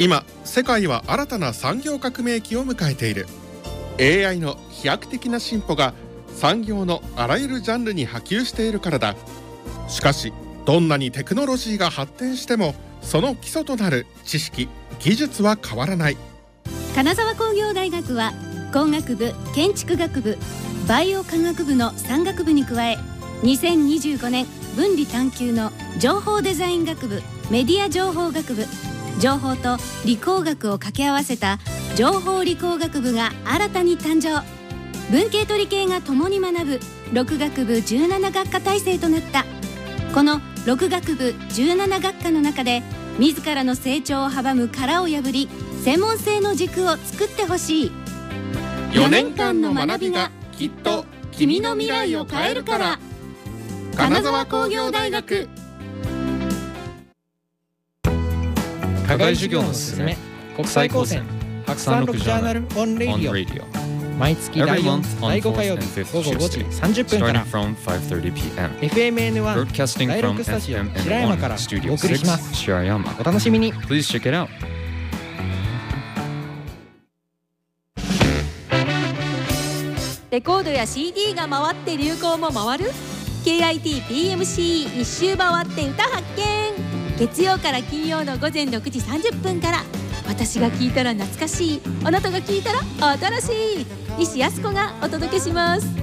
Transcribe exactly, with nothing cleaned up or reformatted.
今世界は新たな産業革命期を迎えている。 エーアイ の飛躍的な進歩が産業のあらゆるジャンルに波及しているからだ。しかしどんなにテクノロジーが発展してもその基礎となる知識・技術は変わらない。 金沢工業大学は工学部、建築学部、バイオ科学部のさん学部に加え、にせんにじゅうごねん分離探究の情報デザイン学部、メディア情報学部、情報と理工学を掛け合わせた情報理工学部が新たに誕生。文系と理系が共に学ぶろく学部じゅうなな学科体制となった。このろく学部じゅうなな学科の中で自らの成長を阻む殻を破り、専門性の軸を作ってほしい。 よねんかんの学びがきっと君の未来を変えるから。金沢工業大学。 課外授業のすすめ、国際高専白山六ジャーナルオンレイディオ、毎月だいよん、だいご火曜日午後ごじさんじゅっぷんから エフエムエヌワン だいろくスタジオ白山からお送りします。お楽しみに。 レコードや シーディー が回って流行も回る ケーアイティーピーエムシー 一周回って歌発見。月曜から金曜の午前ろくじさんじゅっぷんから、私が聞いたら懐かしい、あなたが聞いたら新しい、西靖子がお届けします。